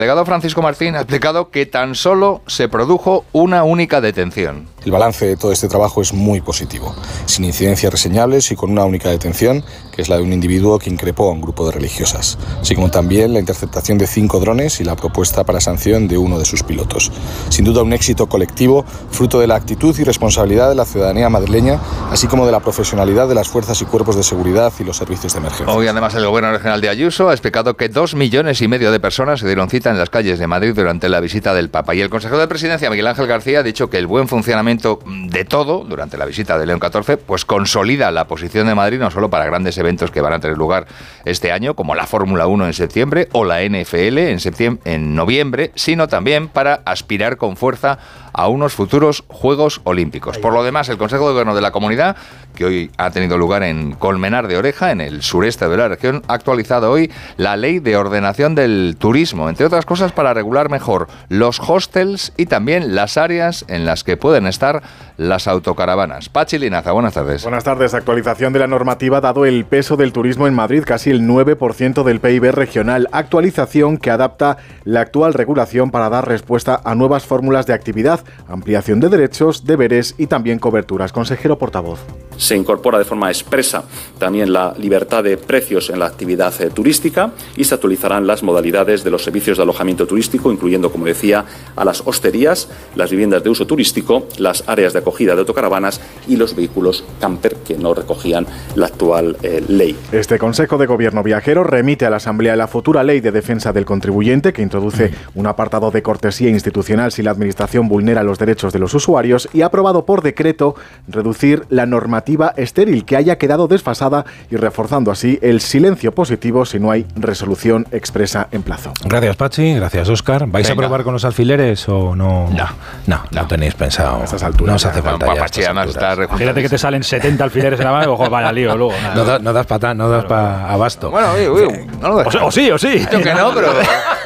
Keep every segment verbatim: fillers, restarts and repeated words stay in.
El delegado Francisco Martín ha explicado que tan solo se produjo una única detención. El balance de todo este trabajo es muy positivo, sin incidencias reseñables y con una única detención, que es la de un individuo que increpó a un grupo de religiosas, así como también la interceptación de cinco drones y la propuesta para sanción de uno de sus pilotos. Sin duda un éxito colectivo, fruto de la actitud y responsabilidad de la ciudadanía madrileña, así como de la profesionalidad de las fuerzas y cuerpos de seguridad y los servicios de emergencia. Hoy además el Gobierno Regional de Ayuso ha explicado que dos millones y medio de personas se dieron cita en las calles de Madrid durante la visita del Papa. Y el consejero de Presidencia, Miguel Ángel García, ha dicho que el buen funcionamiento de todo durante la visita de León catorce pues consolida la posición de Madrid no solo para grandes eventos que van a tener lugar este año, como la Fórmula uno en septiembre o la N F L en, septiembre, en noviembre, sino también para aspirar con fuerza a unos futuros Juegos Olímpicos. Por lo demás, el Consejo de Gobierno de la Comunidad, que hoy ha tenido lugar en Colmenar de Oreja, en el sureste de la región, ha actualizado hoy la Ley de Ordenación del Turismo, entre otras cosas para regular mejor los hostels y también las áreas en las que pueden estar las autocaravanas. Pachi Linaza, buenas tardes. Buenas tardes. Actualización de la normativa dado el peso del turismo en Madrid, casi el nueve por ciento del P I B regional. Actualización que adapta la actual regulación para dar respuesta a nuevas fórmulas de actividad, ampliación de derechos, deberes y también coberturas. Consejero portavoz. Se incorpora de forma expresa también la libertad de precios en la actividad eh, turística y se actualizarán las modalidades de los servicios de alojamiento turístico, incluyendo, como decía, a las hosterías, las viviendas de uso turístico, las áreas de acogida de autocaravanas y los vehículos camper que no recogían la actual eh, ley. Este Consejo de Gobierno viajero remite a la Asamblea la futura Ley de Defensa del Contribuyente, que introduce un apartado de cortesía institucional si la Administración vulnera los derechos de los usuarios, y ha aprobado por decreto reducir la normativa estéril que haya quedado desfasada y reforzando así el silencio positivo si no hay resolución expresa en plazo. Gracias, Pachi. Gracias, Óscar. ¿Vais Venga. a probar con los alfileres o no? No. No, no, no tenéis pensado. A estas alturas. No os hace falta no, ya. Pachi, además está Fíjate que te salen setenta alfileres en la mano y ojo, vaya lío luego. Nada. No, da, no das para no das para abasto. Bueno, uy, uy, no lo o, o sí, o sí. Yo que no, pero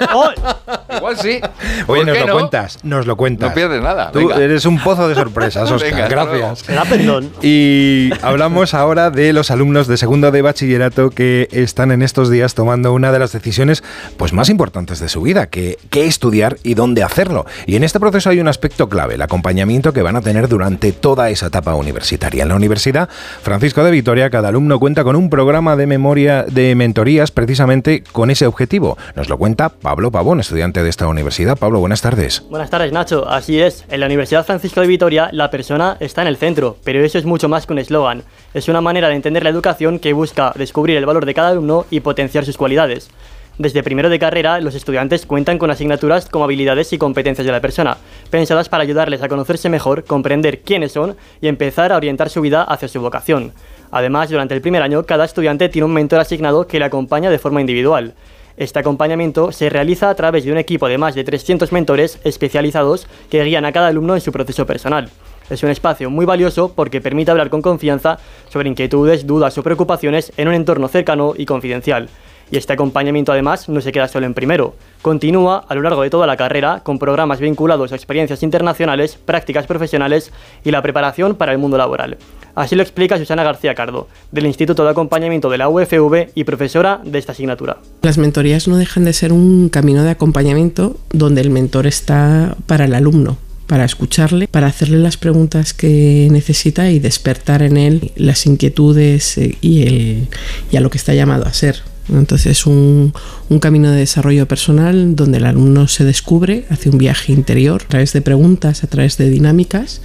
igual sí. Oye, nos lo no? cuentas, nos lo cuentas. No pierdes nada. Tú Venga. eres un pozo de sorpresas, Óscar. Venga, gracias. Será perdón. Y hablamos ahora de los alumnos de segundo de bachillerato que están en estos días tomando una de las decisiones pues más importantes de su vida, que qué estudiar y dónde hacerlo. Y en este proceso hay un aspecto clave, el acompañamiento que van a tener durante toda esa etapa universitaria. En la Universidad Francisco de Vitoria, cada alumno cuenta con un programa de memoria de mentorías precisamente con ese objetivo. Nos lo cuenta Pablo Pavón, estudiante de esta universidad. Pablo, buenas tardes. Buenas tardes, Nacho. Así es. En la Universidad Francisco de Vitoria, la persona está en el centro, pero eso es mucho más que un eslogan. Es una manera de entender la educación que busca descubrir el valor de cada alumno y potenciar sus cualidades. Desde primero de carrera, los estudiantes cuentan con asignaturas como habilidades y competencias de la persona, pensadas para ayudarles a conocerse mejor, comprender quiénes son y empezar a orientar su vida hacia su vocación. Además, durante el primer año, cada estudiante tiene un mentor asignado que le acompaña de forma individual. Este acompañamiento se realiza a través de un equipo de más de trescientos mentores especializados que guían a cada alumno en su proceso personal. Es un espacio muy valioso porque permite hablar con confianza sobre inquietudes, dudas o preocupaciones en un entorno cercano y confidencial. Y este acompañamiento además no se queda solo en primero, continúa a lo largo de toda la carrera con programas vinculados a experiencias internacionales, prácticas profesionales y la preparación para el mundo laboral. Así lo explica Susana García Cardo, del Instituto de Acompañamiento de la U F V y profesora de esta asignatura. Las mentorías no dejan de ser un camino de acompañamiento donde el mentor está para el alumno, para escucharle, para hacerle las preguntas que necesita y despertar en él las inquietudes y, el, y a lo que está llamado a ser. Entonces un, un camino de desarrollo personal donde el alumno se descubre, hace un viaje interior a través de preguntas, a través de dinámicas,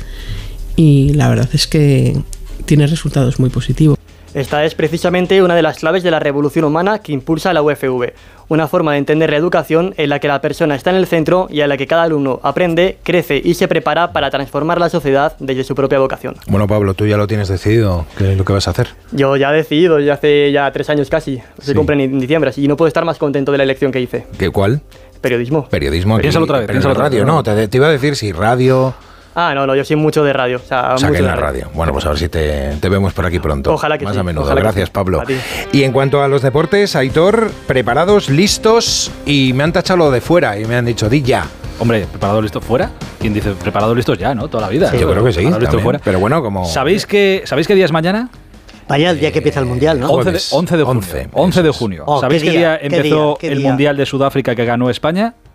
y la verdad es que tiene resultados muy positivos. Esta es precisamente una de las claves de la revolución humana que impulsa la U F V, una forma de entender la educación en la que la persona está en el centro y en la que cada alumno aprende, crece y se prepara para transformar la sociedad desde su propia vocación. Bueno, Pablo, tú ya lo tienes decidido, ¿qué es lo que vas a hacer? Yo ya he decidido, ya hace ya tres años casi, se sí. cumple en diciembre, así, y no puedo estar más contento de la elección que hice. ¿Qué cuál? Periodismo. Periodismo. Aquí, piénsalo otra vez, pero piénsalo en radio, otra vez. no, te, te iba a decir si radio... Ah, no, no, yo soy mucho de radio. O sea, o sea mucho que en la radio. radio. Bueno, pues a ver si te, te vemos por aquí pronto. Ojalá que Más sí. a menudo. Ojalá Gracias, sí. Pablo. A ti. Y en cuanto a los deportes, Aitor, preparados, listos, y me han tachado lo de fuera y me han dicho, di ya. Hombre, ¿preparado, listo, fuera? ¿Quién dice preparado, listos ya, no? Toda la vida. Sí, yo creo que sí. Preparado, listo, fuera. Pero bueno, como... ¿Sabéis qué, ¿Sabéis qué día es mañana? Vaya el día que empieza el Mundial, ¿no? once de, once de junio. once, once de junio. Oh, ¿Sabéis qué qué día, día, qué empezó día, qué el día. Mundial de Sudáfrica que ganó España?